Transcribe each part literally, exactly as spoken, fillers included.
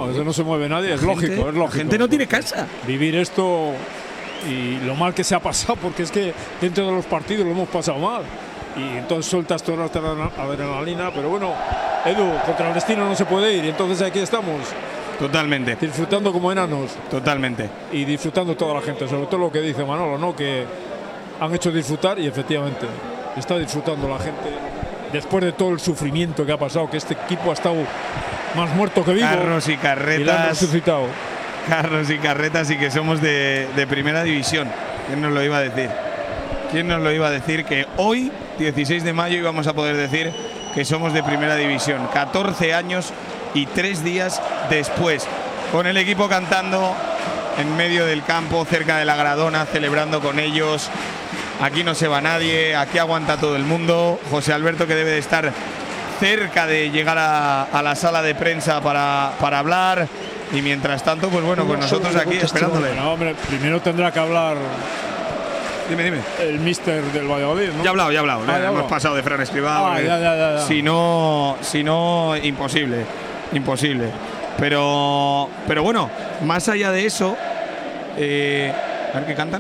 no, eso no se mueve nadie, es lógico, gente, es lógico. La gente no tiene casa. Vivir esto y lo mal que se ha pasado, porque es que dentro de los partidos lo hemos pasado mal. Y entonces sueltas toda la adrenalina, pero bueno, Edu, contra el destino no se puede ir, y entonces aquí estamos. Totalmente. Disfrutando como enanos. Totalmente. Y disfrutando toda la gente, sobre todo lo que dice Manolo, ¿no? Que han hecho disfrutar y efectivamente está disfrutando la gente. Después de todo el sufrimiento que ha pasado, que este equipo ha estado más muerto que vivo. Carros y carretas. Y lo han resucitado. Carros y carretas y que somos de, de primera división. ¿Quién nos lo iba a decir? ¿Quién nos lo iba a decir que hoy, dieciséis de mayo, íbamos a poder decir que somos de primera división? catorce años y tres días después, con el equipo cantando en medio del campo, cerca de la Gradona, celebrando con ellos. Aquí no se va nadie, aquí aguanta todo el mundo. José Alberto, que debe de estar cerca de llegar a, a la sala de prensa para, para hablar. Y mientras tanto, pues bueno, pues nosotros aquí esperándole. No, hombre, primero tendrá que hablar. Dime, dime. El míster del Valladolid, ¿no? Ya ha hablado, ya ha hablado. Ah, ya hemos hablado. pasado de Fran Escribá. Ah, ya, ya, ya, ya. Si no, si no, imposible. Imposible. Pero, pero bueno, más allá de eso, eh, a ver qué cantan.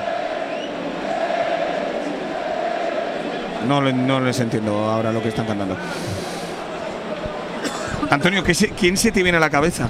No, le- no les entiendo ahora lo que están cantando. Antonio, ¿qué se- ¿quién se te viene a la cabeza?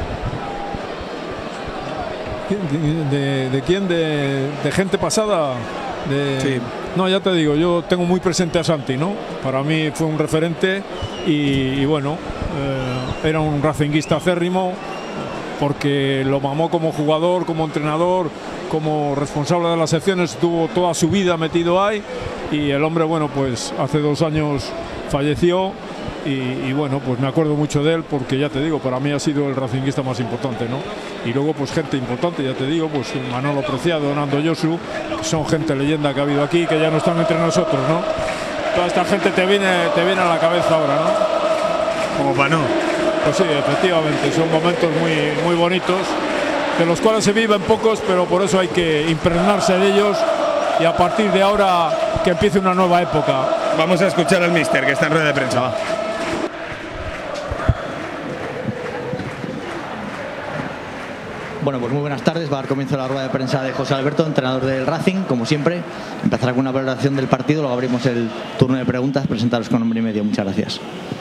¿De, de, de quién? De, de gente pasada. De, Sí. No, ya te digo, yo tengo muy presente a Santi, ¿no? Para mí fue un referente y, y bueno, eh, era un racinguista acérrimo porque lo mamó como jugador, como entrenador, como responsable de las secciones, estuvo toda su vida metido ahí y el hombre, bueno, pues hace dos años falleció. Y, y bueno, pues me acuerdo mucho de él porque ya te digo, para mí ha sido el racinguista más importante, ¿no? Y luego pues gente importante, ya te digo, pues Manolo Preciado, Nando Yosu, que son gente leyenda que ha habido aquí, que ya no están entre nosotros, ¿no? Toda esta gente te viene, te viene a la cabeza ahora, ¿no? Como para no. Pues sí, efectivamente, son momentos muy, muy bonitos, de los cuales se viven pocos, pero por eso hay que impregnarse de ellos y a partir de ahora que empiece una nueva época. Vamos a escuchar al míster, que está en rueda de prensa. Va. Bueno, pues muy buenas tardes. Va a dar comienzo la rueda de prensa de José Alberto, entrenador del Racing, como siempre. Empezará con una valoración del partido, luego abrimos el turno de preguntas. Presentaros con nombre y medio. Muchas gracias.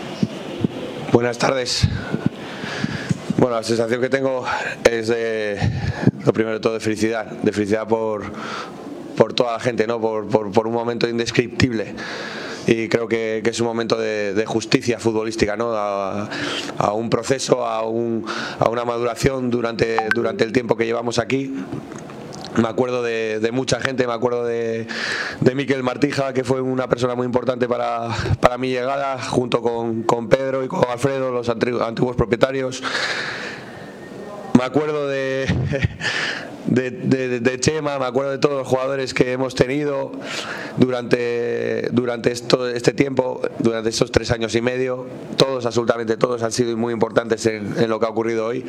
Buenas tardes. Bueno, la sensación que tengo es de, lo primero de todo, de felicidad, de felicidad por, por toda la gente, ¿no? Por, por, por un momento indescriptible. Y creo que, que es un momento de, de justicia futbolística, ¿no? A, a un proceso, a, un, a una maduración durante, durante el tiempo que llevamos aquí. Me acuerdo de, de mucha gente, me acuerdo de, de Miquel Martija, que fue una persona muy importante para, para mi llegada, junto con, con Pedro y con Alfredo, los antiguos propietarios. Me acuerdo de, de, de, de Chema, me acuerdo de todos los jugadores que hemos tenido durante, durante esto, este tiempo, durante estos tres años y medio. Todos, absolutamente todos, han sido muy importantes en, en lo que ha ocurrido hoy.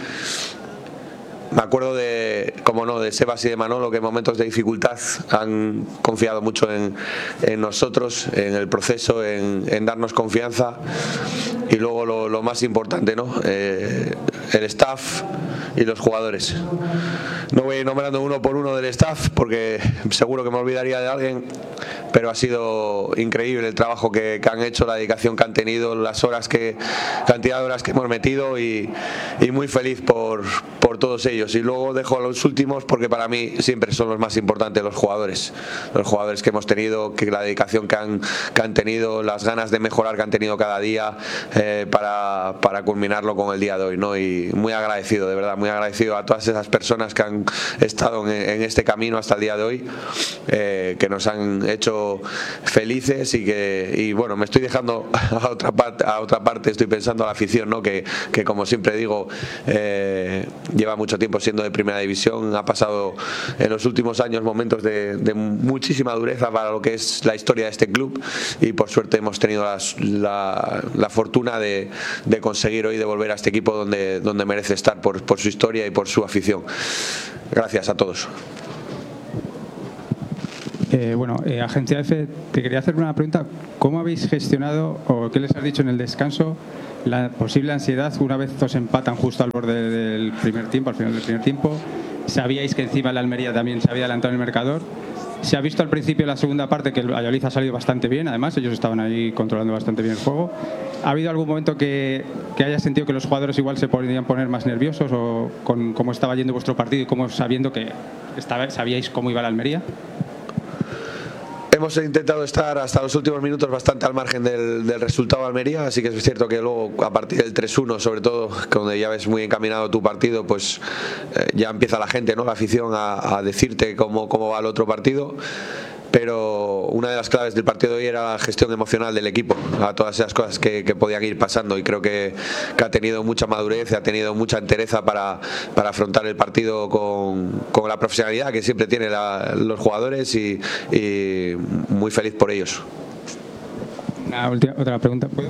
Me acuerdo de, como no, de Sebas y de Manolo, que en momentos de dificultad han confiado mucho en, en nosotros, en el proceso, en, en darnos confianza. Y luego lo, lo más importante, ¿no? Eh, el staff y los jugadores. No voy a ir nombrando uno por uno del staff porque seguro que me olvidaría de alguien, pero ha sido increíble el trabajo que, que han hecho, la dedicación que han tenido, las horas que, cantidad de horas que hemos metido y, y muy feliz por, por todos ellos. Y luego dejo a los últimos porque para mí siempre son los más importantes, los jugadores. Los jugadores que hemos tenido, que la dedicación que han, que han tenido, las ganas de mejorar que han tenido cada día eh, para, para culminarlo con el día de hoy, ¿no? Y muy agradecido, de verdad, muy agradecido a todas esas personas que han estado en, en este camino hasta el día de hoy, eh, que nos han hecho felices y que, y bueno, me estoy dejando a otra parte, a otra parte estoy pensando a la afición, ¿no? Que, que como siempre digo, eh, lleva mucho tiempo siendo de primera división, ha pasado en los últimos años momentos de, de muchísima dureza para lo que es la historia de este club y por suerte hemos tenido la, la, la fortuna de, de conseguir hoy devolver a este equipo donde, donde merece estar por, por su historia y por su afición. Gracias a todos. Eh, bueno, eh, Agencia F, te quería hacer una pregunta. ¿Cómo habéis gestionado o qué les has dicho en el descanso la posible ansiedad una vez os empatan justo al borde del primer tiempo, al final del primer tiempo. Sabíais que encima el Almería también se había adelantado en el marcador. Se ha visto al principio de la segunda parte que el Valladolid ha salido bastante bien, además ellos estaban ahí controlando bastante bien el juego. ¿Ha habido algún momento que, que hayas sentido que los jugadores igual se podían poner más nerviosos o con cómo estaba yendo vuestro partido y cómo sabiendo que estaba, sabíais cómo iba el Almería? Hemos intentado estar hasta los últimos minutos bastante al margen del, del resultado de Almería, así que es cierto que luego a partir del tres uno, sobre todo, donde ya ves muy encaminado tu partido, pues eh, ya empieza la gente, ¿no? La afición a, a decirte cómo, cómo va el otro partido. Pero una de las claves del partido de hoy era la gestión emocional del equipo, a todas esas cosas que, que podían ir pasando, y creo que, que ha tenido mucha madurez, ha tenido mucha entereza para, para afrontar el partido con, con la profesionalidad que siempre tienen los jugadores, y, y muy feliz por ellos. Una última, otra pregunta, ¿puedo?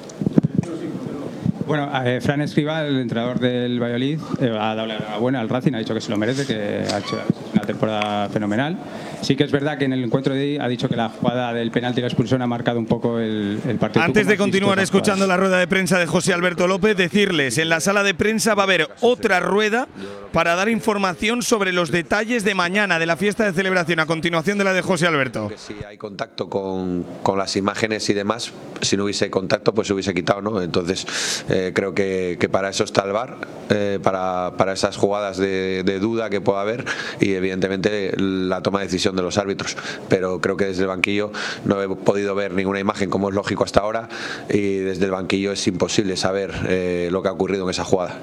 Bueno, eh, Fran Escribá, el entrenador del Valladolid, eh, ha dado la enhorabuena al Racing, ha dicho que se lo merece, que ha hecho una temporada fenomenal. Sí que es verdad que en el encuentro de hoy ha dicho que la jugada del penalti y la expulsión ha marcado un poco el, el partido. Antes de continuar escuchando la rueda de prensa de José Alberto López, decirles, en la sala de prensa va a haber otra rueda para dar información sobre los detalles de mañana, de la fiesta de celebración, a continuación de la de José Alberto. Si hay contacto con, con las imágenes y demás, si no hubiese contacto, pues se hubiese quitado, ¿no? Entonces, eh, creo que, que para eso está el V A R, eh, para, para esas jugadas de, de duda que pueda haber, y evidentemente la toma de decisión de los árbitros. Pero creo que desde el banquillo no he podido ver ninguna imagen, como es lógico hasta ahora, y desde el banquillo es imposible saber eh, lo que ha ocurrido en esa jugada.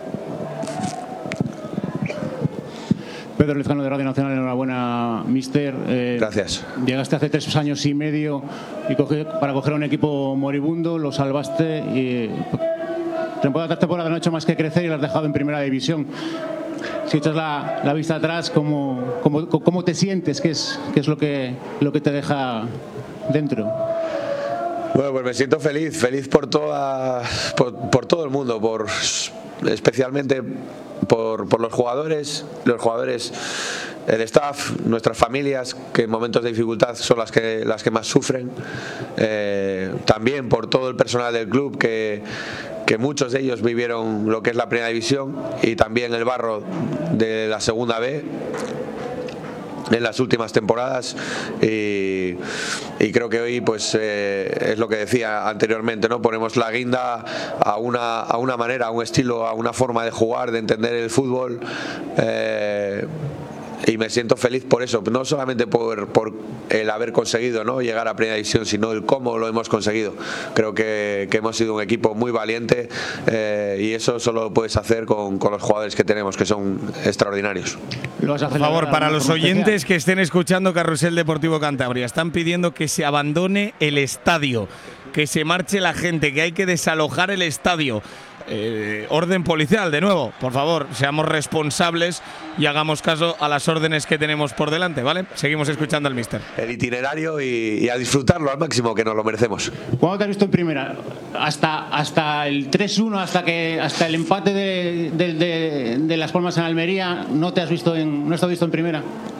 Pedro Lezcano, de Radio Nacional, enhorabuena, mister. Eh, Gracias. Llegaste hace tres años y medio y coge, para coger a un equipo moribundo, lo salvaste y temporada tras temporada no ha hecho más que crecer y lo has dejado en primera división. Si echas la, la vista atrás, ¿cómo, cómo, cómo te sientes? ¿Qué es, qué es lo, que, lo que te deja dentro? Bueno, pues me siento feliz, feliz por toda, por, por todo el mundo, por especialmente por, por los jugadores, los jugadores, el staff, nuestras familias, que en momentos de dificultad son las que las que más sufren. Eh, también por todo el personal del club, que que muchos de ellos vivieron lo que es la primera división y también el barro de la segunda B en las últimas temporadas, y, y creo que hoy pues eh, es lo que decía anteriormente, ¿no? Ponemos la guinda a una, a una manera, a un estilo, a una forma de jugar, de entender el fútbol, eh, y me siento feliz por eso, no solamente por, por el haber conseguido, ¿no?, llegar a primera división, sino el cómo lo hemos conseguido. Creo que, que hemos sido un equipo muy valiente, eh, y eso solo lo puedes hacer con, con los jugadores que tenemos, que son extraordinarios. Por favor, para los oyentes que estén escuchando Carrusel Deportivo Cantabria, están pidiendo que se abandone el estadio, que se marche la gente, que hay que desalojar el estadio. Eh, orden policial, de nuevo, por favor, seamos responsables y hagamos caso a las órdenes que tenemos por delante, ¿vale? Seguimos escuchando al míster. El itinerario y, y a disfrutarlo al máximo, que nos lo merecemos. ¿Cuándo te has visto en primera? Hasta, hasta el tres uno, hasta que hasta el empate de, de, de, de Las Palmas en Almería, ¿no te has visto en, no has visto en primera?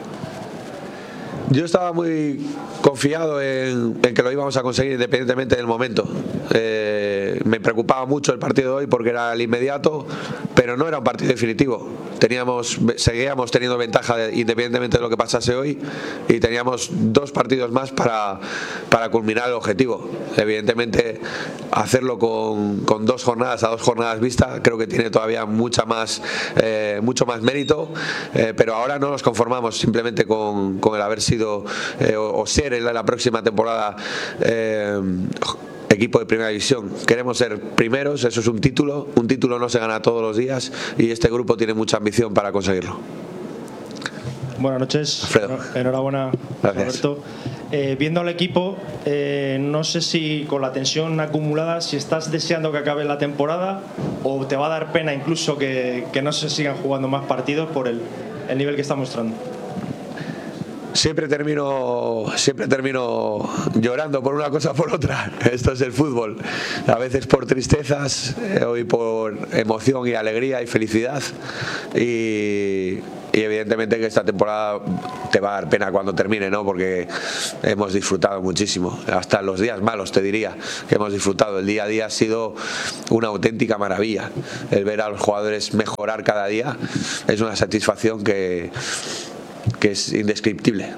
Yo estaba muy confiado en, en que lo íbamos a conseguir independientemente del momento. Eh, me preocupaba mucho el partido de hoy porque era el inmediato, pero no era un partido definitivo. Teníamos, seguíamos teniendo ventaja de, independientemente de lo que pasase hoy, y teníamos dos partidos más para, para culminar el objetivo. Evidentemente, hacerlo con, con dos jornadas a dos jornadas vista creo que tiene todavía mucha más, eh, mucho más mérito, eh, pero ahora no nos conformamos simplemente con, con el haber sido Eh, o, o ser en la, la próxima temporada eh, equipo de primera división. Queremos ser primeros, eso es un título, un título no se gana todos los días, y este grupo tiene mucha ambición para conseguirlo. Buenas noches, Alfredo. Enhorabuena, Gracias. Roberto. Eh, viendo al equipo, eh, no sé si con la tensión acumulada, si estás deseando que acabe la temporada o te va a dar pena incluso que, que no se sigan jugando más partidos por el, el nivel que está mostrando. siempre termino, siempre termino llorando por una cosa o por otra. Esto es el fútbol. A veces por tristezas, eh, hoy por emoción y alegría y felicidad. Y, y evidentemente que esta temporada te va a dar pena cuando termine, ¿no? Porque hemos disfrutado muchísimo. Hasta los días malos, te diría, que hemos disfrutado. El día a día ha sido una auténtica maravilla. El ver a los jugadores mejorar cada día es una satisfacción que, que es indescriptible.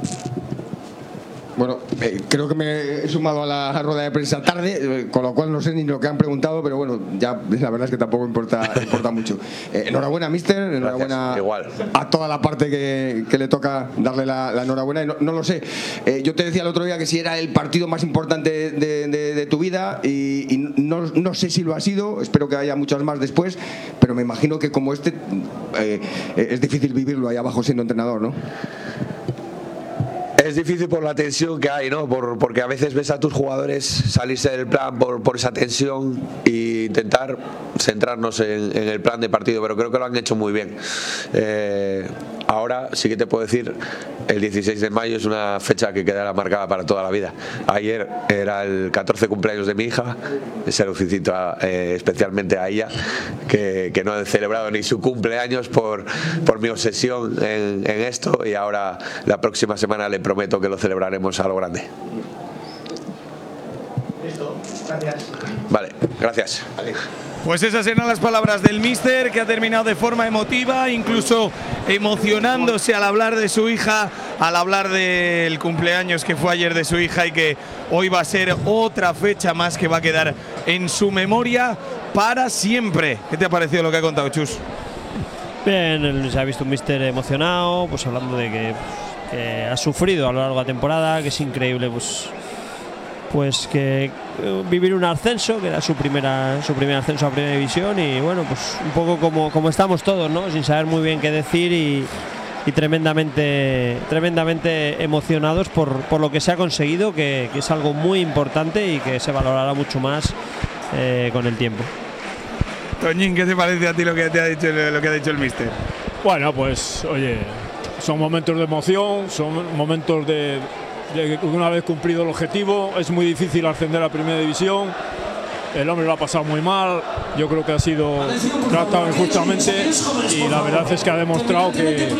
Bueno, eh, creo que me he sumado a la rueda de prensa tarde, eh, con lo cual no sé ni lo que han preguntado, pero bueno, ya la verdad es que tampoco importa, importa mucho. Eh, enhorabuena, mister, enhorabuena Igual. a toda la parte que, que le toca darle la, la enhorabuena. Y no, no lo sé, eh, yo te decía el otro día que si era el partido más importante de, de, de tu vida y, y no, no sé si lo ha sido, espero que haya muchos más después, pero me imagino que como este eh, es difícil vivirlo ahí abajo siendo entrenador, ¿no? Es difícil por la tensión que hay, ¿no? Por, porque a veces ves a tus jugadores salirse del plan por, por esa tensión e intentar centrarnos en, en el plan de partido, pero creo que lo han hecho muy bien. Eh, ahora sí que te puedo decir, el dieciséis de mayo es una fecha que quedará marcada para toda la vida. Ayer era el catorce cumpleaños de mi hija, se lo felicito a, eh, especialmente a ella, que, que no ha celebrado ni su cumpleaños por, por mi obsesión en, en esto, y ahora la próxima semana le prometo que lo celebraremos a lo grande. Listo, gracias. Vale, gracias. Vale. Pues esas eran las palabras del míster, que ha terminado de forma emotiva, incluso emocionándose al hablar de su hija, al hablar del cumpleaños que fue ayer de su hija y que hoy va a ser otra fecha más que va a quedar en su memoria para siempre. ¿Qué te ha parecido lo que ha contado, Chus? Bien, se ha visto un míster emocionado, pues hablando de que, que ha sufrido a lo largo de la temporada, que es increíble, pues pues que eh, vivir un ascenso, que era su primera su primer ascenso a Primera División, y bueno, pues un poco como, como estamos todos, ¿no? Sin saber muy bien qué decir y, y tremendamente tremendamente emocionados por, por lo que se ha conseguido, que, que es algo muy importante y que se valorará mucho más eh, con el tiempo. Toñín, ¿qué te parece a ti lo que te ha dicho lo que ha dicho el míster? Bueno, pues oye, son momentos de emoción, son momentos de de una vez cumplido el objetivo. Es muy difícil ascender a Primera División. El hombre lo ha pasado muy mal. Yo creo que ha sido tratado injustamente y la verdad es que ha demostrado que,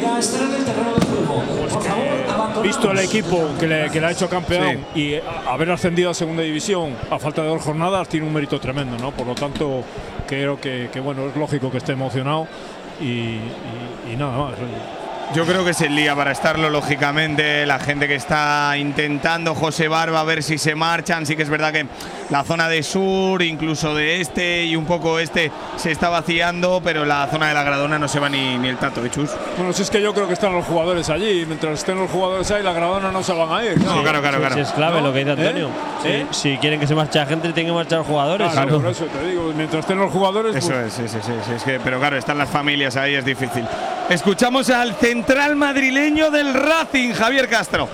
pues que visto el equipo que le, que le ha hecho campeón, sí, y haber ascendido a Segunda División a falta de dos jornadas tiene un mérito tremendo, ¿no? Por lo tanto, creo que, que bueno, es lógico que esté emocionado y, y, y nada más. Yo creo que es el día para estarlo, lógicamente. La gente que está intentando, José Barba, a ver si se marchan. Sí que es verdad que la zona de sur, incluso de este y un poco este, se está vaciando, pero la zona de la Gradona no se va ni, ni el tato, ¿eh, Chus? Bueno, si es que yo creo que están los jugadores allí. Mientras estén los jugadores ahí, la Gradona no se van a ir. No, no, claro, claro, claro. Sí, es clave, ¿no?, lo que dice Antonio. ¿Eh? ¿Eh? Si, si quieren que se marche la gente, tienen que marchar los jugadores. Claro, claro. Por eso te digo, mientras estén los jugadores. Eso pues… es, sí, sí, sí, es que, pero claro, están las familias ahí, es difícil. Escuchamos al central madrileño del Racing, Javier Castro.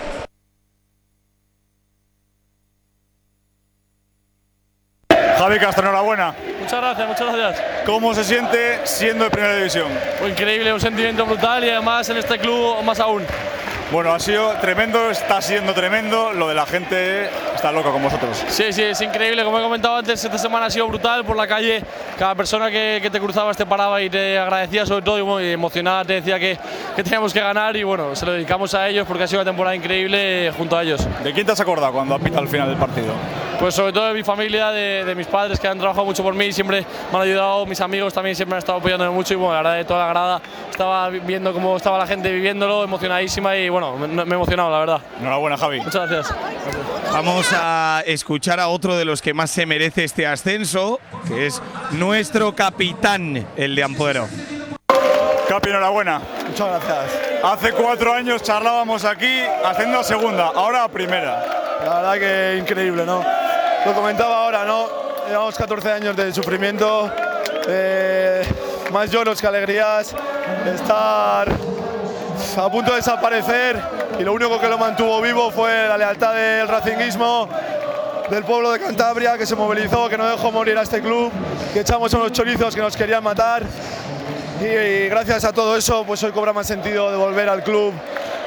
Javi Castro, enhorabuena. Muchas gracias, muchas gracias. ¿Cómo se siente siendo de Primera División? Pues increíble, un sentimiento brutal y además en este club más aún. Bueno, ha sido tremendo, está siendo tremendo, lo de la gente está loca con vosotros. Sí, sí, es increíble, como he comentado antes, esta semana ha sido brutal por la calle, cada persona que, que te cruzabas te paraba y te agradecía sobre todo y, bueno, y emocionada te decía que, que teníamos que ganar y bueno, se lo dedicamos a ellos porque ha sido una temporada increíble junto a ellos. ¿De quién te has acordado cuando has pitado al final del partido? Pues sobre todo de mi familia, de, de mis padres que han trabajado mucho por mí, siempre me han ayudado, mis amigos también siempre han estado apoyándome mucho y bueno, la verdad de toda la grada estaba viendo cómo estaba la gente viviéndolo, emocionadísima y bueno, me, me he emocionado, la verdad. Enhorabuena, Javi. Muchas gracias. Vamos a escuchar a otro de los que más se merece este ascenso, que es nuestro capitán, el de Ampuero. Capi, enhorabuena. Muchas gracias. Hace cuatro años charlábamos aquí haciendo a segunda, ahora a primera. La verdad que increíble, ¿no? Lo comentaba ahora, ¿no? Llevamos catorce años de sufrimiento, eh, más lloros que alegrías, estar a punto de desaparecer y lo único que lo mantuvo vivo fue la lealtad del racinguismo, del pueblo de Cantabria, que se movilizó, que no dejó morir a este club, que echamos a unos chorizos que nos querían matar y, y gracias a todo eso pues hoy cobra más sentido de volver al club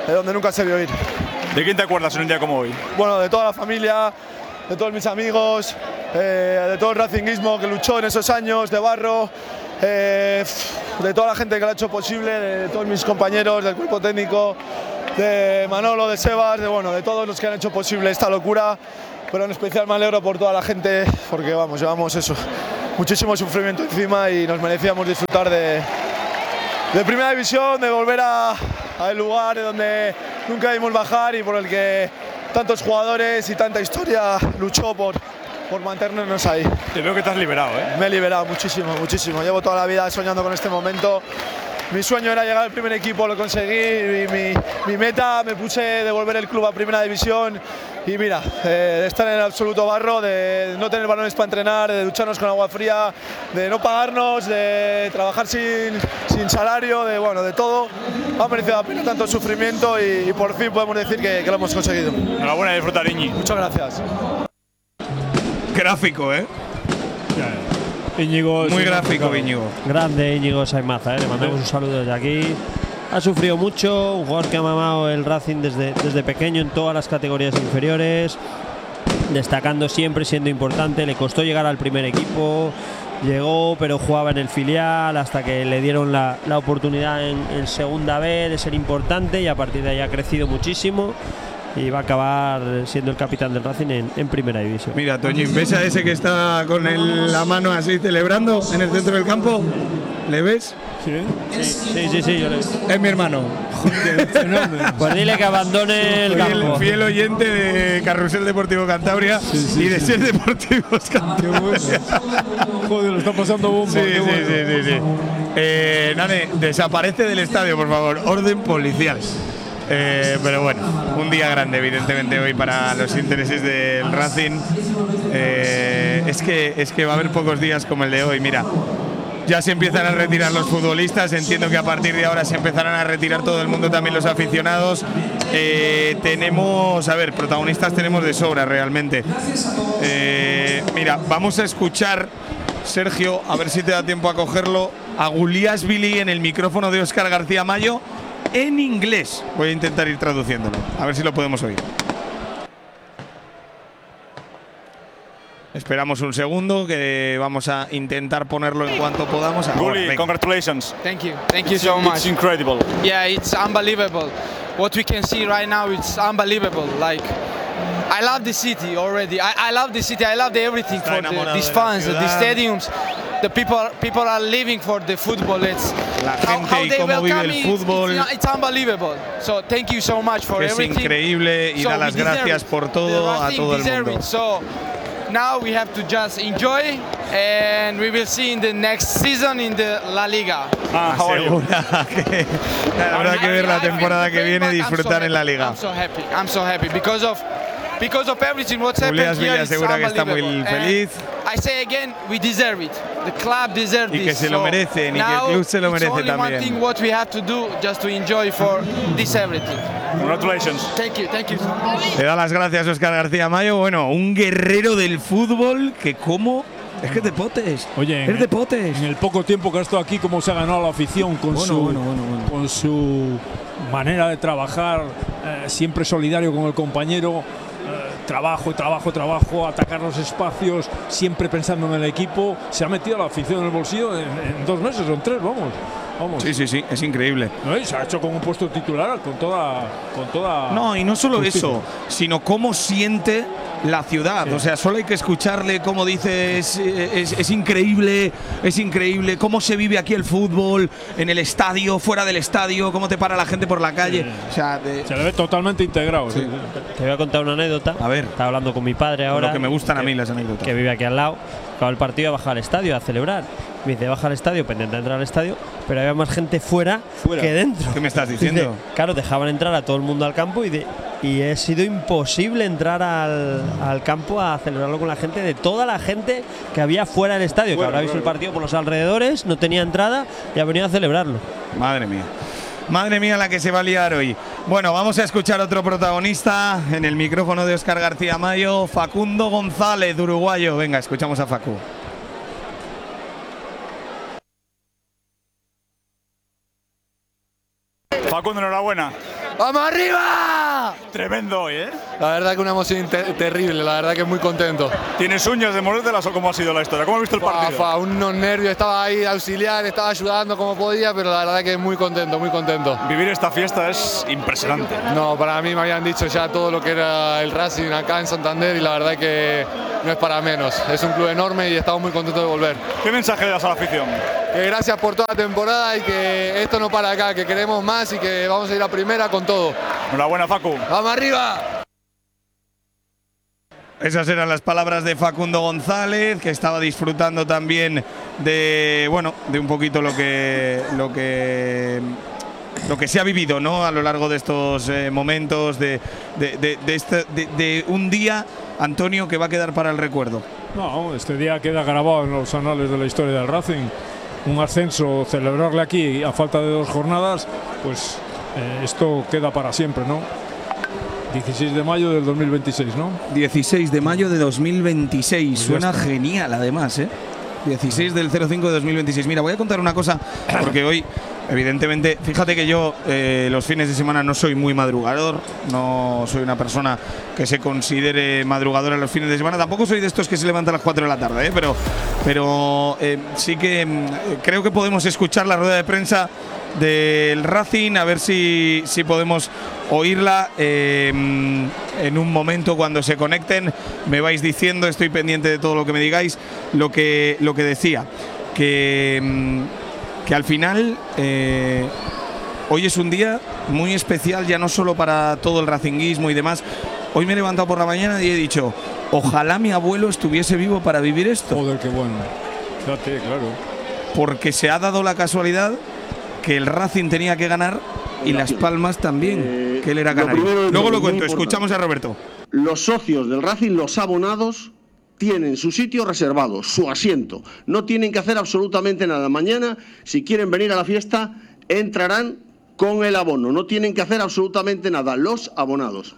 de donde nunca se vio ir. ¿De quién te acuerdas en un día como hoy? Bueno, de toda la familia, de todos mis amigos, eh, de todo el racinguismo que luchó en esos años, de Barro, eh, de toda la gente que lo ha hecho posible, de todos mis compañeros, del cuerpo técnico, de Manolo, de Sebas, de, bueno, de todos los que han hecho posible esta locura, pero en especial me alegro por toda la gente, porque vamos, llevamos eso, muchísimo sufrimiento encima y nos merecíamos disfrutar de, de primera división, de volver a, a el lugar de donde nunca vimos bajar y por el que tantos jugadores y tanta historia luchó por, por mantenernos ahí. Te veo que te has liberado, ¿eh? Me he liberado muchísimo, muchísimo. Llevo toda la vida soñando con este momento. Mi sueño era llegar al primer equipo, lo conseguí. Y mi, mi meta, me puse de volver el club a primera división. Y mira, eh, de estar en el absoluto barro, de no tener balones para entrenar, de ducharnos con agua fría, de no pagarnos, de trabajar sin, sin salario, de, bueno, de todo. Ha merecido la pena tanto sufrimiento y, y por fin podemos decir que, que lo hemos conseguido. Enhorabuena y disfrutar, Iñi. Muchas gracias. Gráfico, ¿eh? Íñigo, muy sí, gráfico, claro. Íñigo. Grande Íñigo Saimaza, ¿eh? Le mandamos un saludo desde aquí. Ha sufrido mucho, un jugador que ha mamado el Racing desde, desde pequeño en todas las categorías inferiores, destacando siempre, siendo importante. Le costó llegar al primer equipo, llegó pero jugaba en el filial hasta que le dieron la, la oportunidad en, en segunda B de ser importante y a partir de ahí ha crecido muchísimo y va a acabar siendo el capitán del Racing en, en primera división. Mira, Toñín, ¿ves a ese que está con el, la mano así celebrando en el centro del campo? ¿Le ves? Sí, sí, sí, sí, yo le... Es mi hermano. Pues dile que abandone el fiel, campo. Fiel oyente de Carrusel Deportivo Cantabria sí, sí, y de sí, Ser sí. Deportivos Cantabria. Joder, lo está pasando bomba. Sí, sí, bueno. sí, sí, sí. Eh, Nane, desaparece del estadio, por favor. Orden policial. Eh, pero bueno, un día grande, evidentemente, hoy para los intereses del Racing. Eh, es, que, es que va a haber pocos días como el de hoy. Mira, ya se empiezan a retirar los futbolistas. Entiendo que a partir de ahora se empezarán a retirar todo el mundo, también los aficionados. Eh, tenemos, a ver, protagonistas tenemos de sobra realmente. Eh, mira, vamos a escuchar, Sergio, a ver si te da tiempo a cogerlo, a Guliashvili en el micrófono de Óscar García Mayo en inglés. Voy a intentar ir traduciéndolo, a ver si lo podemos oír. Esperamos un segundo, que vamos a intentar ponerlo en cuanto podamos. Guli, congratulations. Thank you. Thank you so much. It's incredible. Yeah, it's unbelievable. What we can see right now, it's unbelievable. Like, I love the city already. I, I love the city. I love the everything for the, these fans, the stadiums. The people, people are living for the football. It's La gente how, how y they cómo vive el me, fútbol. It's, it's, it's unbelievable. So thank you so much for es everything. Es increíble y so da las gracias it. por todo a todo el mundo. It. So now we have to just enjoy, and we will see in the next season in the La Liga. Ah, segura que habrá que ver la temporada que viene y disfrutar en la Liga. I'm so happy. I'm so happy because of because of everything what's happened here. It's asegura que está muy feliz. I say again, we deserve it. The club deserves y que this. se lo merecen y que el club se lo merece también. One thing what we have to do just to enjoy for this everything. Congratulations. Thank you, thank you. Le da las gracias a Óscar García Mayo. Bueno, un guerrero del fútbol que como es que es de potes. Oye, es de potes. En el poco tiempo que ha estado aquí, cómo se ha ganado la afición con, bueno, su, bueno, bueno, bueno. con su manera de trabajar, eh, siempre solidario con el compañero. Trabajo, trabajo, trabajo, atacar los espacios, siempre pensando en el equipo. Se ha metido la afición en el bolsillo en, en dos meses o en tres, vamos. Vamos. Sí, sí, sí, es increíble. ¿No? Y se ha hecho con un puesto titular, con toda, con toda. No, y no solo justicia. eso, sino cómo siente la ciudad. Sí. O sea, solo hay que escucharle cómo dice, es, es, es increíble, es increíble cómo se vive aquí el fútbol, en el estadio, fuera del estadio, cómo te para la gente por la calle. Sí. O sea, de... se le ve totalmente integrado. Sí. Sí. Te voy a contar una anécdota. A ver. Estaba hablando con mi padre ahora. Lo que me gustan que, a mí las anécdotas. Que vive aquí al lado. Acabó el partido, baja al estadio a celebrar. Me dice, baja al estadio, pendiente de entrar al estadio, pero había más gente fuera, fuera. que dentro. ¿Qué me estás diciendo? Dice, claro, dejaban entrar a todo el mundo al campo y, de, y ha sido imposible entrar al, al campo a celebrarlo con la gente, de toda la gente que había fuera del estadio, fuera, que habrá visto claro. el partido por los alrededores, no tenía entrada y ha venido a celebrarlo. Madre mía. Madre mía la que se va a liar hoy. Bueno, vamos a escuchar otro protagonista en el micrófono de Óscar García Mayo, Facundo González, uruguayo. Venga, escuchamos a Facu. Facundo, enhorabuena. ¡Vamos arriba! Tremendo hoy, ¿eh? La verdad que una emoción ter terrible, la verdad que muy contento. ¿Tienes uñas de mordértelas o cómo ha sido la historia? ¿Cómo has visto el partido? Fa, fa, unos nervios, estaba ahí de auxiliar, estaba ayudando como podía, pero la verdad que muy contento, muy contento. Vivir esta fiesta es impresionante. No, para mí me habían dicho ya todo lo que era el Racing acá en Santander y la verdad que no es para menos. Es un club enorme y estamos muy contentos de volver. ¿Qué mensaje le das a la afición? Que gracias por toda la temporada y que esto no para acá, que queremos más y que vamos a ir a primera con todo. Enhorabuena, Facu. ¡Vamos arriba! Esas eran las palabras de Facundo González, que estaba disfrutando también de, bueno, de un poquito lo que, lo que, lo que se ha vivido, ¿no? A lo largo de estos eh, momentos, de, de, de, de, este, de, de un día, Antonio, que va a quedar para el recuerdo. No, este día queda grabado en los anales de la historia del Racing. Un ascenso, celebrarle aquí a falta de dos jornadas, pues eh, esto queda para siempre, ¿no? dieciséis de mayo del dos mil veintiséis, ¿no? dieciséis de mayo de dos mil veintiséis, pues suena genial además, ¿eh? dieciséis del cero cinco de dos mil veintiséis. Mira, voy a contar una cosa, porque hoy, evidentemente, fíjate que yo eh, los fines de semana no soy muy madrugador, no soy una persona que se considere madrugadora los fines de semana, tampoco soy de estos que se levantan a las cuatro de la tarde, ¿eh? pero, pero eh, sí que eh, creo que podemos escuchar la rueda de prensa del Racing, a ver si, si podemos oírla eh, en un momento cuando se conecten. Me vais diciendo, estoy pendiente de todo lo que me digáis. Lo que, lo que decía, que, que al final eh, hoy es un día muy especial, ya no solo para todo el racinguismo y demás. Hoy me he levantado por la mañana y he dicho, ojalá mi abuelo estuviese vivo para vivir esto. Joder, qué bueno. Fíjate, claro. Porque se ha dado la casualidad que el Racing tenía que ganar y Las Palmas también, eh, que él era canario. Lo Luego lo cuento, escuchamos a Roberto. Los socios del Racing, los abonados, tienen su sitio reservado, su asiento. No tienen que hacer absolutamente nada. Mañana, si quieren venir a la fiesta, entrarán con el abono. No tienen que hacer absolutamente nada, los abonados.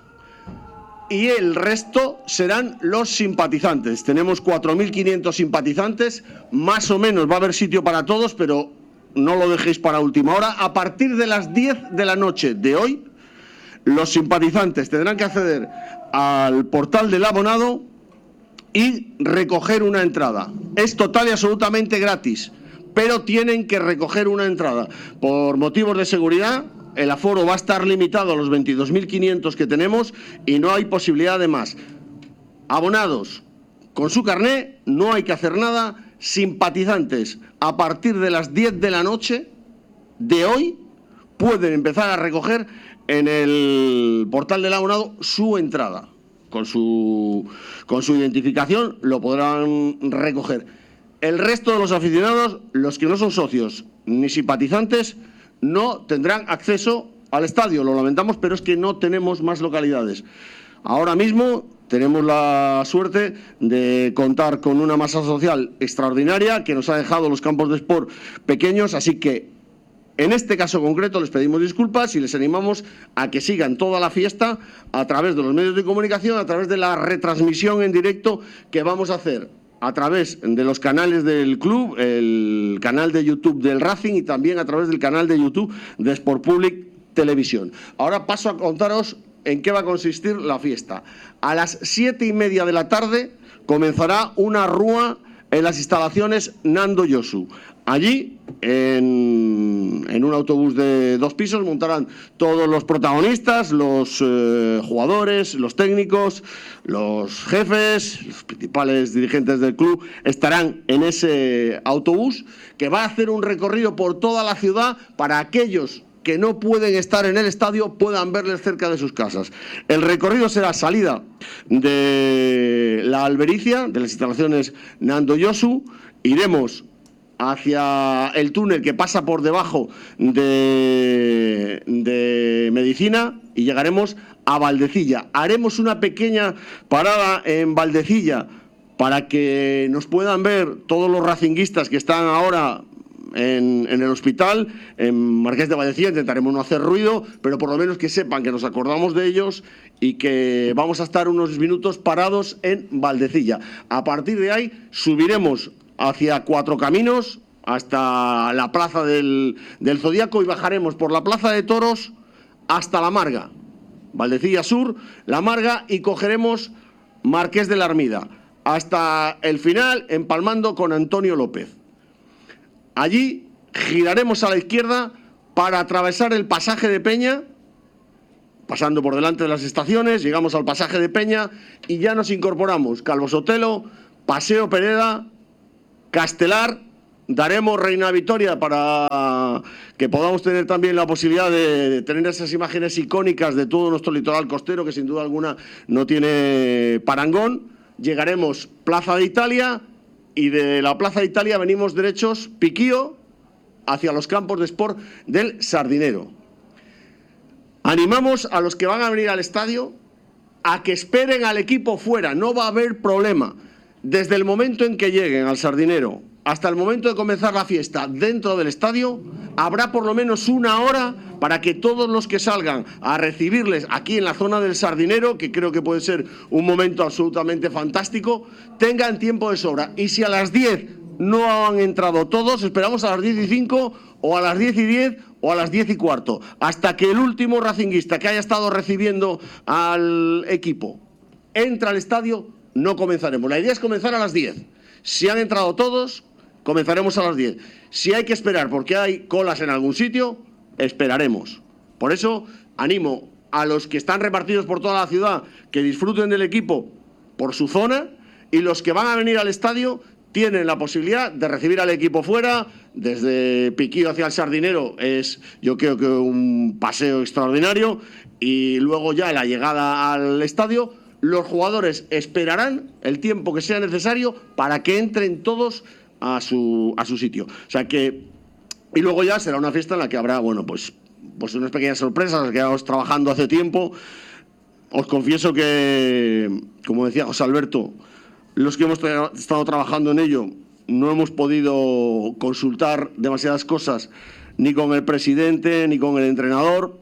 Y el resto serán los simpatizantes. Tenemos cuatro mil quinientos simpatizantes, más o menos va a haber sitio para todos, pero no lo dejéis para última hora. A partir de las diez de la noche de hoy, los simpatizantes tendrán que acceder al portal del abonado y recoger una entrada. Es total y absolutamente gratis, pero tienen que recoger una entrada. Por motivos de seguridad, el aforo va a estar limitado a los veintidós mil quinientos que tenemos y no hay posibilidad de más. Abonados, con su carné, no hay que hacer nada. Simpatizantes, a partir de las diez de la noche de hoy, pueden empezar a recoger en el portal del abonado su entrada. Con su, con su identificación lo podrán recoger. El resto de los aficionados, los que no son socios ni simpatizantes, no tendrán acceso al estadio. Lo lamentamos, pero es que no tenemos más localidades. Ahora mismo tenemos la suerte de contar con una masa social extraordinaria que nos ha dejado los campos de sport pequeños, así que en este caso concreto les pedimos disculpas y les animamos a que sigan toda la fiesta a través de los medios de comunicación, a través de la retransmisión en directo que vamos a hacer a través de los canales del club, el canal de YouTube del Racing y también a través del canal de YouTube de Sport Public Televisión. Ahora paso a contaros en qué va a consistir la fiesta. A las siete y media de la tarde comenzará una rúa en las instalaciones Nando Yosu. Allí, en, en un autobús de dos pisos, montarán todos los protagonistas, los eh, jugadores, los técnicos, los jefes, los principales dirigentes del club, estarán en ese autobús que va a hacer un recorrido por toda la ciudad para aquellos que no pueden estar en el estadio puedan verles cerca de sus casas. El recorrido será salida de la Albericia, de las instalaciones Nando Yosu, iremos hacia el túnel que pasa por debajo de, de Medicina y llegaremos a Valdecilla. Haremos una pequeña parada en Valdecilla para que nos puedan ver todos los racinguistas que están ahora En, en el hospital, en Marqués de Valdecilla. Intentaremos no hacer ruido, pero por lo menos que sepan que nos acordamos de ellos y que vamos a estar unos minutos parados en Valdecilla. A partir de ahí subiremos hacia Cuatro Caminos hasta la plaza del, del Zodíaco y bajaremos por la plaza de Toros hasta La Marga, Valdecilla Sur, La Marga, y cogeremos Marqués de la Armida, hasta el final empalmando con Antonio López. Allí giraremos a la izquierda para atravesar el pasaje de Peña, pasando por delante de las estaciones, llegamos al pasaje de Peña y ya nos incorporamos Calvo Sotelo, Paseo Pereda, Castelar. Daremos Reina Victoria para que podamos tener también la posibilidad de tener esas imágenes icónicas de todo nuestro litoral costero, que sin duda alguna no tiene parangón. Llegaremos Plaza de Italia y de la Plaza de Italia venimos derechos Piquío hacia los campos de sport del Sardinero. Animamos a los que van a venir al estadio a que esperen al equipo fuera, no va a haber problema. Desde el momento en que lleguen al Sardinero hasta el momento de comenzar la fiesta dentro del estadio, habrá por lo menos una hora para que todos los que salgan a recibirles aquí en la zona del Sardinero, que creo que puede ser un momento absolutamente fantástico, tengan tiempo de sobra. Y si a las diez no han entrado todos, esperamos a las diez y cinco o a las diez y diez o a las diez y cuarto, hasta que el último racinguista que haya estado recibiendo al equipo entra al estadio, no comenzaremos. La idea es comenzar a las diez. Si han entrado todos, comenzaremos a las diez. Si hay que esperar porque hay colas en algún sitio, esperaremos. Por eso animo a los que están repartidos por toda la ciudad que disfruten del equipo por su zona, y los que van a venir al estadio tienen la posibilidad de recibir al equipo fuera. Desde Piquío hacia el Sardinero es, yo creo que un paseo extraordinario, y luego ya la llegada al estadio, los jugadores esperarán el tiempo que sea necesario para que entren todos a su, a su sitio. O sea que, y luego ya será una fiesta en la que habrá, bueno, pues, pues unas pequeñas sorpresas, las que llevamos trabajando hace tiempo. Os confieso que, como decía José Alberto, los que hemos tra- estado trabajando en ello no hemos podido consultar demasiadas cosas ni con el presidente ni con el entrenador.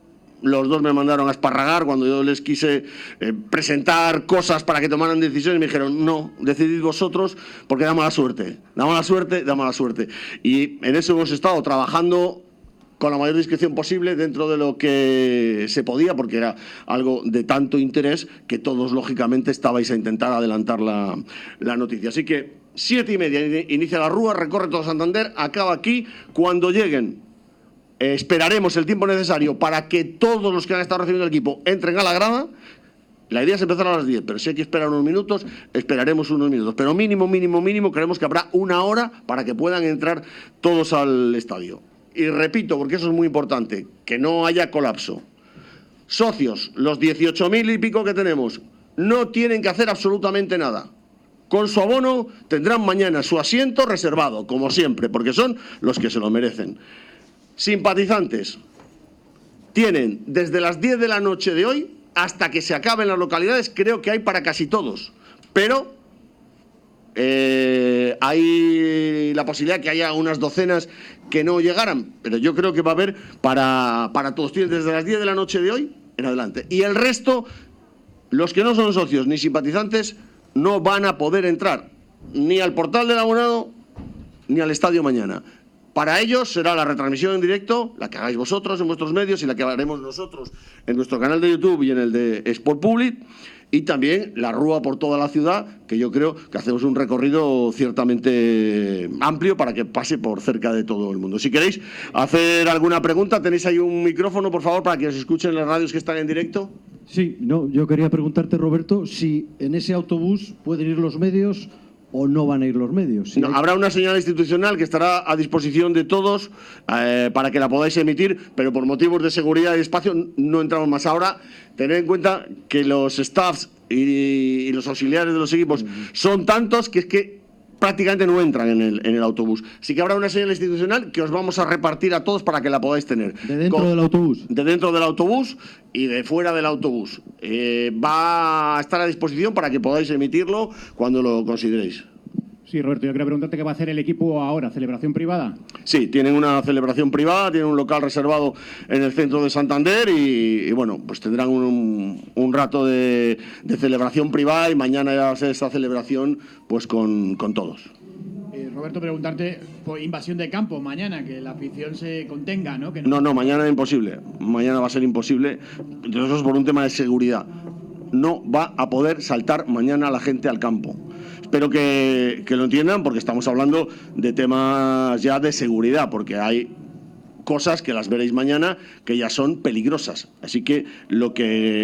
Los dos me mandaron a esparragar cuando yo les quise eh, presentar cosas para que tomaran decisiones, y me dijeron, no, decidid vosotros porque da mala suerte, da mala suerte, da mala suerte. Y en eso hemos estado trabajando con la mayor discreción posible dentro de lo que se podía, porque era algo de tanto interés que todos, lógicamente, estabais a intentar adelantar la, la noticia. Así que siete y media inicia la Rúa, recorre todo Santander, acaba aquí. Cuando lleguen, Eh, esperaremos el tiempo necesario para que todos los que han estado recibiendo el equipo entren a la grada. La idea es empezar a las diez, pero si hay que esperar unos minutos, esperaremos unos minutos. Pero mínimo, mínimo, mínimo, creemos que habrá una hora para que puedan entrar todos al estadio. Y repito, porque eso es muy importante, que no haya colapso. Socios, los dieciocho mil y pico que tenemos, no tienen que hacer absolutamente nada. Con su abono tendrán mañana su asiento reservado, como siempre, porque son los que se lo merecen. Simpatizantes, tienen desde las diez de la noche de hoy hasta que se acaben las localidades, creo que hay para casi todos, pero eh, hay la posibilidad que haya unas docenas que no llegaran, pero yo creo que va a haber para, para todos. Tienen desde las diez de la noche de hoy en adelante, y el resto, los que no son socios ni simpatizantes, no van a poder entrar ni al portal del abonado ni al estadio mañana. Para ellos será la retransmisión en directo, la que hagáis vosotros en vuestros medios y la que haremos nosotros en nuestro canal de YouTube y en el de Sport Public, y también la Rúa por toda la ciudad, que yo creo que hacemos un recorrido ciertamente amplio para que pase por cerca de todo el mundo. Si queréis hacer alguna pregunta, tenéis ahí un micrófono, por favor, para que os escuchen las radios que están en directo. Sí, no, yo quería preguntarte, Roberto, si en ese autobús pueden ir los medios o no van a ir los medios. Si no, hay... Habrá una señal institucional que estará a disposición de todos eh, para que la podáis emitir, pero por motivos de seguridad y espacio no entramos más. Ahora, tened en cuenta que los staffs y, y los auxiliares de los equipos uh-huh. son tantos que es que prácticamente no entran en el, en el autobús. Así que habrá una señal institucional que os vamos a repartir a todos para que la podáis tener. ¿De dentro Con, del autobús? De dentro del autobús y de fuera del autobús. Eh, va a estar a disposición para que podáis emitirlo cuando lo consideréis. Sí, Roberto, yo quería preguntarte qué va a hacer el equipo ahora, ¿celebración privada? Sí, tienen una celebración privada, tienen un local reservado en el centro de Santander y, y bueno, pues tendrán un, un rato de, de celebración privada y mañana ya va a ser esta celebración pues con, con todos. Eh, Roberto, preguntarte por invasión de campo mañana, que la afición se contenga, ¿no? Que no, no, mañana es imposible. Mañana va a ser imposible. Nosotros por un tema de seguridad. No va a poder saltar mañana la gente al campo. Espero que, que lo entiendan, porque estamos hablando de temas ya de seguridad, porque hay cosas que las veréis mañana que ya son peligrosas. Así que lo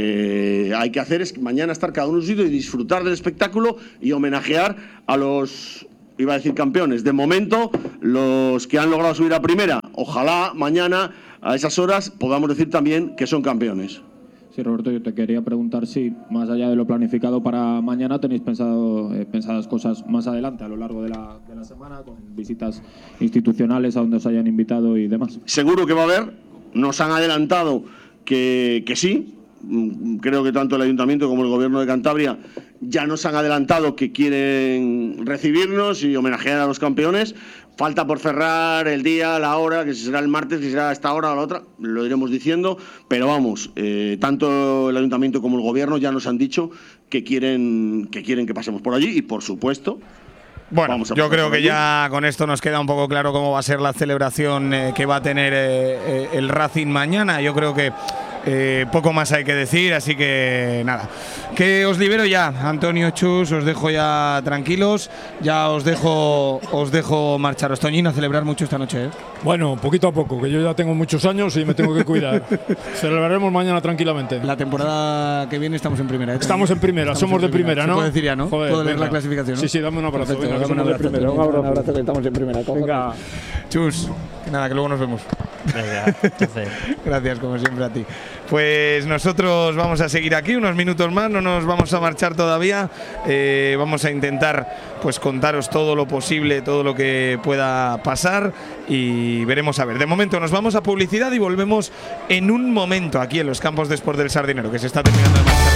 que hay que hacer es mañana estar cada uno en su sitio y disfrutar del espectáculo y homenajear a los, iba a decir campeones, de momento los que han logrado subir a primera. Ojalá mañana a esas horas podamos decir también que son campeones. Sí, Roberto, yo te quería preguntar si, más allá de lo planificado para mañana, tenéis pensado eh, pensadas cosas más adelante, a lo largo de la, de la semana, con visitas institucionales a donde os hayan invitado y demás. Seguro que va a haber. Nos han adelantado que, que sí. Creo que tanto el Ayuntamiento como el Gobierno de Cantabria ya nos han adelantado que quieren recibirnos y homenajear a los campeones. Falta por cerrar el día, la hora, que si será el martes, si será a esta hora o la otra, lo iremos diciendo. Pero vamos, eh, tanto el Ayuntamiento como el Gobierno ya nos han dicho que quieren que, quieren que pasemos por allí y, por supuesto… Bueno, yo creo que ya con esto nos queda un poco claro cómo va a ser la celebración eh, que va a tener eh, eh, el Racing mañana. Yo creo que eh, poco más hay que decir, así que nada. Que os libero ya, Antonio, Chus, os dejo ya tranquilos. Ya os dejo os dejo marcharos. Toñín, a celebrar mucho esta noche, ¿eh? Bueno, poquito a poco, que yo ya tengo muchos años y me tengo que cuidar. Celebraremos mañana tranquilamente. La temporada que viene estamos en primera, ¿eh? Estamos en primera, estamos somos en de primera, ¿no? Se puede decir ya, ¿no? Joder, puedo leer venga. la clasificación, ¿no? Sí, sí, dame un abrazo. Perfecto, Venga, dame un somos de abrazo, primera. Toñín. Un abrazo. Un abrazo, que estamos en primera. Venga. Chus, que nada, que luego nos vemos. Venga, gracias, como siempre, a ti. Pues nosotros vamos a seguir aquí unos minutos más, no nos vamos a marchar todavía. Eh, vamos a intentar pues contaros todo lo posible, todo lo que pueda pasar y veremos a ver. De momento nos vamos a publicidad y volvemos en un momento aquí en los campos de Sport del Sardinero, que se está terminando de marchar.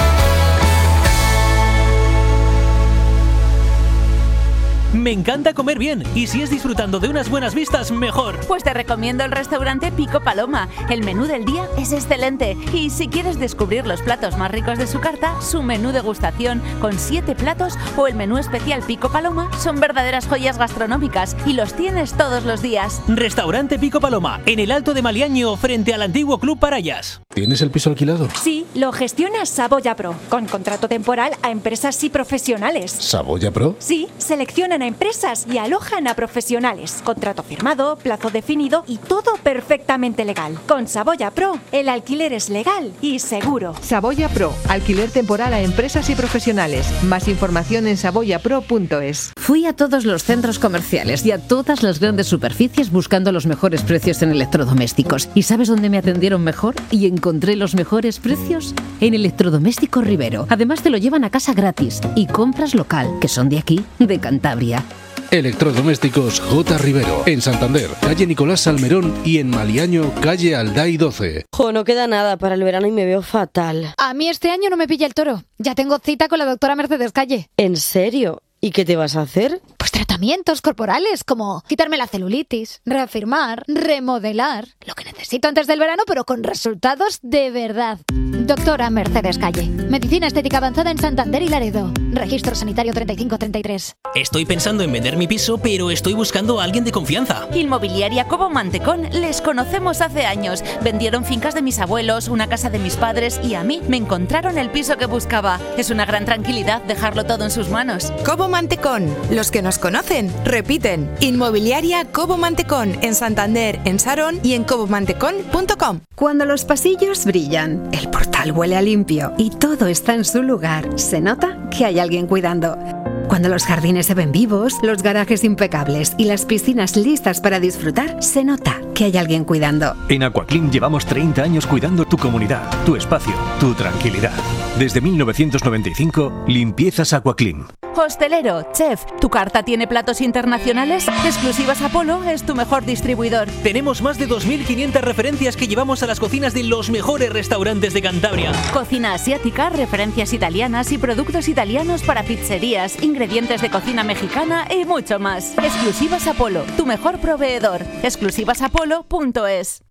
Me encanta comer bien y si es disfrutando de unas buenas vistas, mejor. Pues te recomiendo el restaurante Pico Paloma. El menú del día es excelente y si quieres descubrir los platos más ricos de su carta, su menú degustación con siete platos o el menú especial Pico Paloma son verdaderas joyas gastronómicas y los tienes todos los días. Restaurante Pico Paloma, en el Alto de Maliaño, frente al antiguo Club Parayas. ¿Tienes el piso alquilado? Sí, lo gestiona Saboya Pro, con contrato temporal a empresas y profesionales. ¿Saboya Pro? Sí, seleccionan a empresas y alojan a profesionales. Contrato firmado, plazo definido y todo perfectamente legal. Con Saboya Pro, el alquiler es legal y seguro. Saboya Pro, alquiler temporal a empresas y profesionales. Más información en saboya pro punto es. Fui a todos los centros comerciales y a todas las grandes superficies buscando los mejores precios en electrodomésticos. ¿Y sabes dónde me atendieron mejor y encontré los mejores precios? En Electrodoméstico Rivero. Además te lo llevan a casa gratis y compras local, que son de aquí, de Cantabria. Electrodomésticos J. Rivero, en Santander, calle Nicolás Salmerón y en Maliaño, calle Alday doce. Jo, no queda nada para el verano y me veo fatal. A mí este año no me pilla el toro. Ya tengo cita con la doctora Mercedes Calle. ¿En serio? ¿Y qué te vas a hacer? Pues tratamientos corporales, como quitarme la celulitis, reafirmar, remodelar. Lo que necesito antes del verano, pero con resultados de verdad. Doctora Mercedes Calle. Medicina estética avanzada en Santander y Laredo. Registro sanitario treinta y cinco treinta y tres. Estoy pensando en vender mi piso, pero estoy buscando a alguien de confianza. Inmobiliaria Cobo Mantecón, les conocemos hace años. Vendieron fincas de mis abuelos, una casa de mis padres y a mí me encontraron el piso que buscaba. Es una gran tranquilidad dejarlo todo en sus manos. Cobo Mantecón, los que nos conocen, repiten. Inmobiliaria Cobo Mantecón, en Santander, en Sarón y en cobo mantecón punto com. Cuando los pasillos brillan, el portal huele a limpio y todo está en su lugar, se nota que hay alguien cuidando. Cuando los jardines se ven vivos, los garajes impecables y las piscinas listas para disfrutar, se nota que hay alguien cuidando. En Aquaclean llevamos treinta años cuidando tu comunidad, tu espacio, tu tranquilidad. Desde mil novecientos noventa y cinco, Limpiezas Aquaclean. Hostelero, chef, ¿tu carta tiene platos internacionales? Exclusivas Apolo es tu mejor distribuidor. Tenemos más de dos mil quinientas referencias que llevamos a las cocinas de los mejores restaurantes de Cantabria. Cocina asiática, referencias italianas y productos italianos para pizzerías, ingredientes de cocina mexicana y mucho más. Exclusivas Apolo, tu mejor proveedor. exclusivas apolo punto es.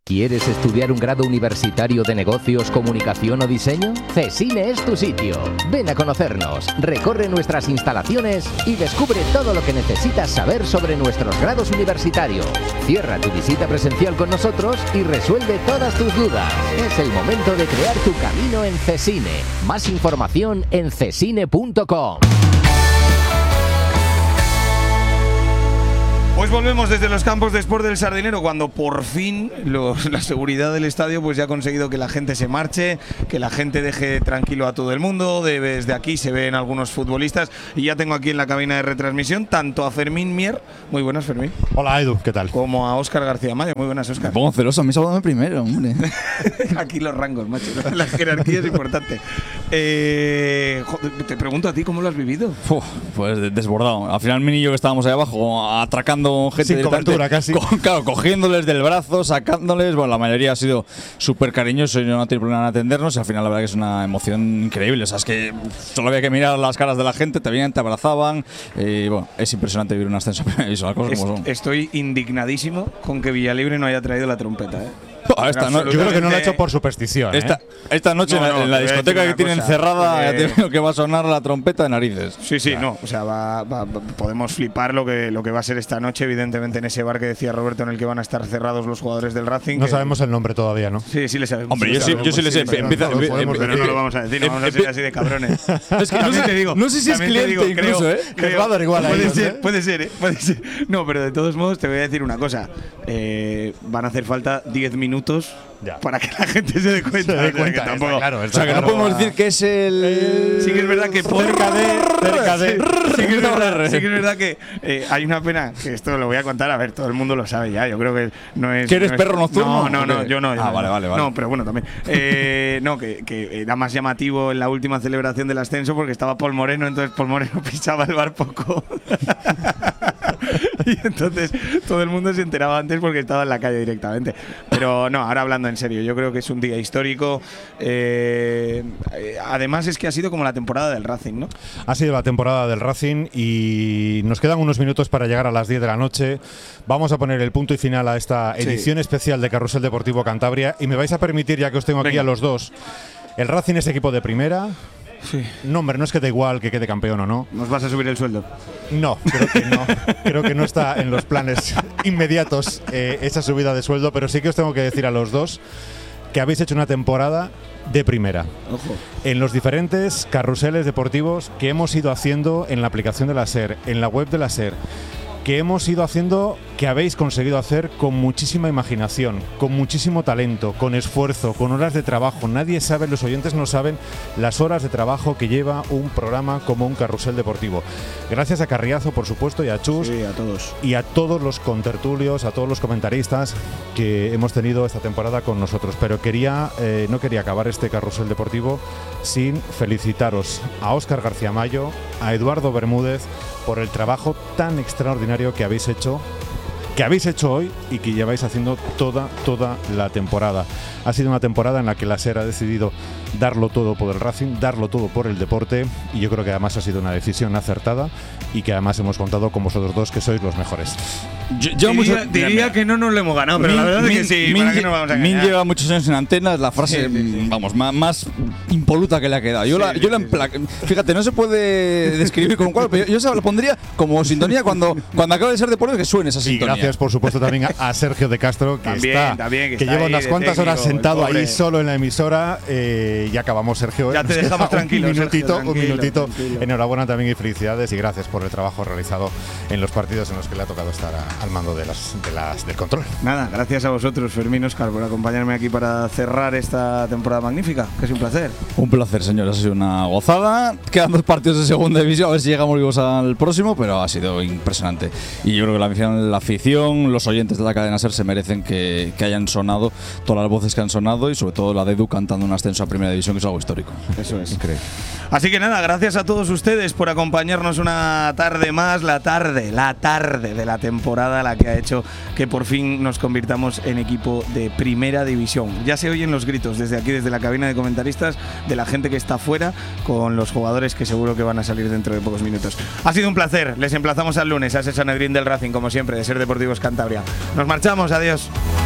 ¿Quieres estudiar un grado universitario de negocios, comunicación o diseño? CESINE es tu sitio. Ven a conocernos, recorre nuestras instalaciones y descubre todo lo que necesitas saber sobre nuestros grados universitarios. Cierra tu visita presencial con nosotros y resuelve todas tus dudas. Es el momento de crear tu camino en CESINE. Más información en cesine punto com. Pues volvemos desde los campos de Sport del Sardinero, cuando por fin los, la seguridad del estadio pues ya ha conseguido que la gente se marche, que la gente deje tranquilo a todo el mundo. Desde aquí se ven algunos futbolistas y ya tengo aquí en la cabina de retransmisión tanto a Fermín Mier, muy buenas Fermín. Hola Edu, ¿qué tal? Como a Óscar García Mayo, muy buenas Óscar. Me pongo celoso, a mí saludame primero, hombre. Aquí los rangos, macho, la jerarquía es importante. Eh, joder, te pregunto a ti, ¿cómo lo has vivido? Uf, pues desbordado. Al final Mini y yo que estábamos ahí abajo atracando gente sin cobertura casi. Con, claro, cogiéndoles del brazo, sacándoles. Bueno, la mayoría ha sido súper cariñoso y no tiene problema en atendernos. Y al final la verdad que es una emoción increíble. O sea, es que solo había que mirar las caras de la gente, te venían, te abrazaban. Y bueno, es impresionante vivir un ascenso. Las cosas como son. Estoy indignadísimo con que Villalibre no haya traído la trompeta, ¿eh? Oh, esta no, yo creo que no lo ha hecho por superstición. Esta, ¿eh? esta noche no, en la, no, en la discoteca que tienen cerrada ya te digo que va a sonar la trompeta de narices. Sí, sí, claro. no. O sea, va, va, podemos flipar lo que, lo que va a ser esta noche, evidentemente, en ese bar que decía Roberto, en el que van a estar cerrados los jugadores del Racing. No sabemos el nombre todavía, ¿no? Sí, sí le sabemos. Hombre, sí yo, sí, yo sí le sé. Pero, empieza, no, empieza, empieza, pero no lo vamos a decir, no vamos a ser así de cabrones. Es que no sé, te digo, no sé si es cliente digo, incluso, creo, ¿eh? Creo, les va a dar igual puede a ellos, ser, ¿eh? Puede ser, ¿eh? Puede ser. No, pero de todos modos te voy a decir una cosa. Eh, van a hacer falta diez minutos ya. para que la gente se dé cuenta. Se dé cuenta, o sea, que tampoco, claro, o sea, que claro, no podemos decir que es el… el sí que es verdad que por cerca de… Cerca de… Sí, sí, que, es verdad, sí que es verdad que eh, hay una pena, que esto lo voy a contar, a ver, todo el mundo lo sabe ya, yo creo que no es… ¿Que eres no perro es, nocturno? No, no, no, yo no. Yo ah, no, vale, vale, vale. No, pero bueno, también. Eh, no, que, que era más llamativo en la última celebración del ascenso porque estaba Paul Moreno, entonces Paul Moreno pisaba el bar poco. Y entonces todo el mundo se enteraba antes porque estaba en la calle directamente. Pero no, ahora hablando en serio, yo creo que es un día histórico. Eh, además es que ha sido como la temporada del Racing, ¿no? Ha sido la temporada del Racing y nos quedan unos minutos para llegar a las diez de la noche. Vamos a poner el punto y final a esta edición sí. especial de Carrusel Deportivo Cantabria y me vais a permitir, ya que os tengo aquí Venga. a los dos, el Racing es equipo de primera. Sí. No, hombre, no es que da igual que quede campeón o no. ¿Nos vas a subir el sueldo? No, creo que no. Creo que no está en los planes inmediatos eh, esa subida de sueldo, pero sí que os tengo que decir a los dos que habéis hecho una temporada de primera. Ojo. En los diferentes carruseles deportivos que hemos ido haciendo en la aplicación de la SER, en la web de la SER, que hemos ido haciendo, que habéis conseguido hacer con muchísima imaginación, con muchísimo talento, con esfuerzo, con horas de trabajo. Nadie sabe, los oyentes no saben las horas de trabajo que lleva un programa como un carrusel deportivo. Gracias a Carriazo, por supuesto, y a Chus. Sí, a todos. Y a todos los contertulios, a todos los comentaristas que hemos tenido esta temporada con nosotros. Pero quería, eh, no quería acabar este carrusel deportivo sin felicitaros a Óscar García Mayo, a Eduardo Bermúdez, por el trabajo tan extraordinario que habéis hecho, que habéis hecho hoy y que lleváis haciendo toda, toda la temporada. Ha sido una temporada en la que la SER ha decidido darlo todo por el Racing, darlo todo por el deporte, y yo creo que además ha sido una decisión acertada y que además hemos contado con vosotros dos, que sois los mejores. Yo, yo diría, mucho, diría mira, que no nos lo hemos ganado, pero min, la verdad min, es que sí. Min, ¿para qué nos vamos a Min lleva muchos años en antena, es la frase, sí, sí, sí. vamos, más, más impoluta que le ha quedado. Yo sí, la, sí, yo la empla- sí. Fíjate, no se puede describir con cuál, pero yo, yo se la pondría como sintonía cuando, cuando acabe de ser deportivo, que suene esa sintonía. Y gracias, por supuesto, también a, a Sergio de Castro, que también, está, también, que, que está lleva unas cuantas horas sentado ahí solo en la emisora. Eh, ya acabamos, Sergio. Ya te dejamos tranquilo. Un minutito, Sergio, un minutito. Tranquilo. Enhorabuena también y felicidades y gracias por el trabajo realizado en los partidos en los que le ha tocado estar a, al mando de las, de las del control. Nada, gracias a vosotros, Fermín, Óscar, por acompañarme aquí para cerrar esta temporada magnífica, que es un placer. Un placer, señores, ha sido una gozada. Quedan dos partidos de segunda división, a ver si llegamos vivos al próximo, pero ha sido impresionante. Y yo creo que la afición, la afición los oyentes de la cadena SER se merecen que, que hayan sonado todas las voces que han sonado y sobre todo la de Edu cantando un ascenso a primera división, que es algo histórico. Eso es. Increíble. Así que nada, gracias a todos ustedes por acompañarnos una tarde más, la tarde, la tarde de la temporada, la que ha hecho que por fin nos convirtamos en equipo de primera división. Ya se oyen los gritos desde aquí, desde la cabina de comentaristas, de la gente que está fuera, con los jugadores que seguro que van a salir dentro de pocos minutos. Ha sido un placer, les emplazamos al lunes a ese Sanedrín del Racing, como siempre, de SER Deportivos Cantabria. Nos marchamos, adiós.